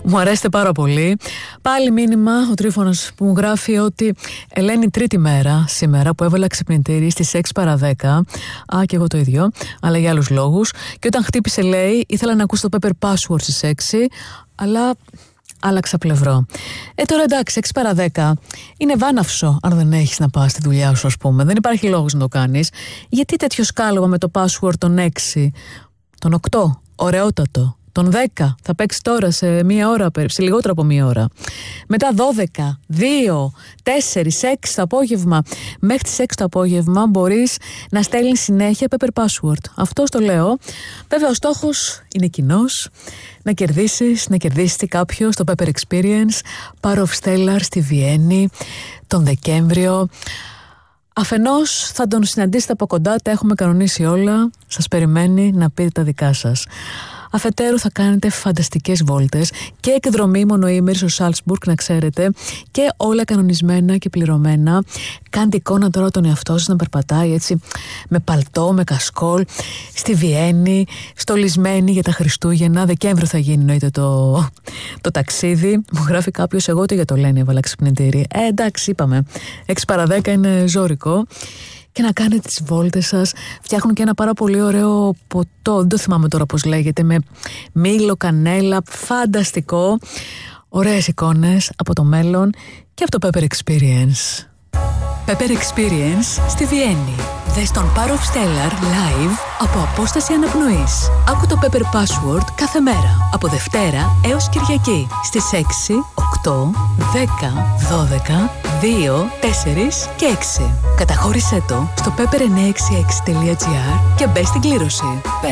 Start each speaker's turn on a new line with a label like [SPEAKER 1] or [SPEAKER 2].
[SPEAKER 1] Μου αρέσετε πάρα πολύ. Πάλι μήνυμα ο Τρίφωνος που μου γράφει ότι Ελένη, τρίτη μέρα σήμερα που έβαλα ξυπνητήρι στις 6 παρά 10. Και εγώ το ίδιο, αλλά για άλλους λόγους. Και όταν χτύπησε, λέει, ήθελα να ακούσω το Pepper Password στις 6, αλλά άλλαξα πλευρό. Τώρα εντάξει, 6 παρά 10 είναι βάναυσο αν δεν έχεις να πας στη δουλειά σου, ας πούμε. Δεν υπάρχει λόγος να το κάνεις. Γιατί τέτοιο σκάλωμα με το password των 6, των 8, ωραιότατο. Τον 10 θα παίξει τώρα σε μία ώρα, σε λιγότερο από μία ώρα. Μετά 12, 2, 4, 6 το απόγευμα. Μέχρι τις 6 το απόγευμα μπορείς να στέλνεις συνέχεια Pepper Password. Αυτό το λέω. Βέβαια ο στόχος είναι κοινός. Να κερδίσεις κάποιο στο Pepper Experience Power of Stellar στη Βιέννη τον Δεκέμβριο. Αφενός θα τον συναντήσετε από κοντά, τα έχουμε κανονίσει όλα. Σας περιμένει να πείτε τα δικά σας. Αφετέρου θα κάνετε φανταστικές βόλτες και εκδρομή μονοήμερη στο Σάλτσμπουργκ, να ξέρετε, και όλα κανονισμένα και πληρωμένα. Κάντε εικόνα τώρα τον εαυτό σας να περπατάει έτσι με παλτό, με κασκόλ στη Βιέννη, στολισμένη για τα Χριστούγεννα. Δεκέμβριο θα γίνει, εννοείται, το ταξίδι. Μου γράφει κάποιος, εγώ το για το λένε, έβαλα ξυπνητήρι. Εντάξει, είπαμε, 6 παρά 10 είναι ζώρικο. Και να κάνετε τις βόλτες σας. Φτιάχνουν και ένα πάρα πολύ ωραίο ποτό, δεν το θυμάμαι τώρα πώς λέγεται, με μήλο, κανέλα, φανταστικό. Ωραίες εικόνες από το μέλλον και από το Pepper Experience. Pepper Experience στη Βιέννη. Δες τον Power of Stellar live από απόσταση αναπνοής. Άκου το Pepper Password κάθε μέρα, από Δευτέρα έως Κυριακή, στις 6, 8, 10, 12, 2, 4 και 6. Καταχώρησέ το στο pepper966.gr και μπες στην κλήρωση.